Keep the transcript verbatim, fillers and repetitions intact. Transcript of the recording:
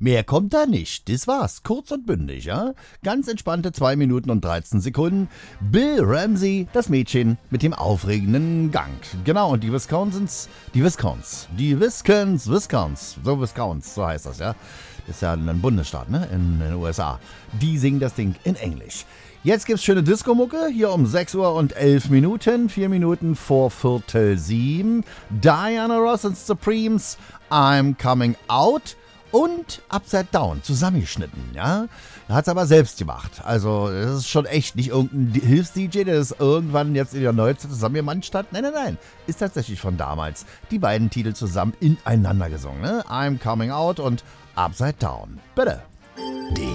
Mehr kommt da nicht. Das war's. Kurz und bündig, ja? Ganz entspannte zwei Minuten und dreizehn Sekunden. Bill Ramsey, das Mädchen mit dem aufregenden Gang. Genau, und die Wisconsins, die Viscons, die Viscons, Viscons, so Viscons, so heißt das, ja? Das ist ja ein Bundesstaat, ne? In den U S A. Die singen das Ding in Englisch. Jetzt gibt's schöne Disco-Mucke, hier um sechs Uhr und elf Minuten, vier Minuten vor Viertel sieben. Diana Ross and Supremes, I'm Coming Out. Und Upside Down, zusammengeschnitten, ja. Hat es aber selbst gemacht. Also, das ist schon echt nicht irgendein Hilfs-D J, der das irgendwann jetzt in der Neuzeit zusammengemanscht hat. Nein, nein, nein. Ist tatsächlich von damals. Die beiden Titel zusammen ineinander gesungen, ne? I'm Coming Out und Upside Down. Bitte.